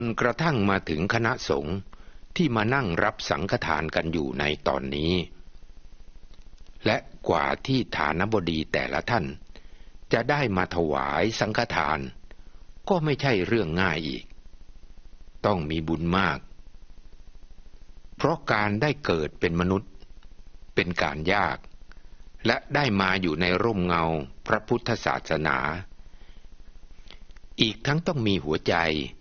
กระทั่งมาถึงคณะสงฆ์ที่มานั่งรับสังฆทานกันอยู่ในตอนนี้และกว่าที่ฐานบดีแต่ละท่านจะได้มาถวายสังฆทานก็ไม่ใช่เรื่องง่ายอีกต้องมีบุญมากเพราะการได้เกิดเป็นมนุษย์เป็นการยากและได้มาอยู่ในร่มเงาพระพุทธศาสนาอีกทั้งต้องมีหัวใจ